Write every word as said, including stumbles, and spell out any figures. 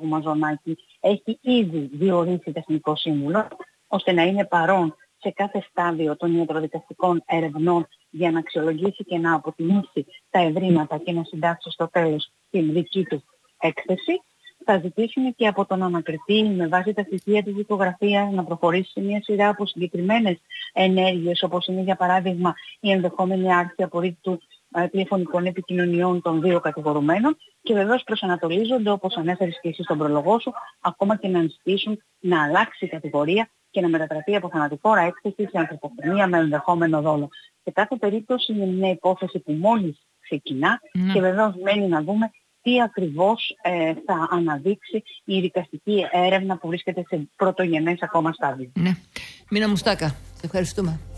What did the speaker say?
Κυριάκου Μαζονάκη έχει ήδη διορίσει τεχνικό σύμβουλο, ώστε να είναι παρόν σε κάθε στάδιο των ιατροδικαστικών ερευνών για να αξιολογήσει και να αποτιμήσει τα ευρήματα και να συντάξει στο τέλος την δική του έκθεση. Θα ζητήσουμε και από τον ανακριτή με βάση τα στοιχεία της δικογραφίας να προχωρήσει σε μια σειρά από συγκεκριμένες ενέργειες, όπως είναι για παράδειγμα η ενδεχόμενη άρση απορρίτου ε, τηλεφωνικών επικοινωνιών των δύο κατηγορουμένων και βεβαίως προσανατολίζονται, όπως ανέφερες και εσύ στον προλογό σου, ακόμα και να ζητήσουν να αλλάξει η κατηγορία και να μετατραπεί από θανατηφόρα έκθεση σε ανθρωποκτονία με ενδεχόμενο δόλο. Σε κάθε περίπτωση είναι μια υπόθεση που μόλις ξεκινά mm. και βεβαίως μένει να δούμε τι ακριβώς ε, θα αναδείξει η δικαστική έρευνα που βρίσκεται σε πρωτογενές ακόμα στάδιο. Ναι. Μίνα Μουστάκα, σε ευχαριστούμε.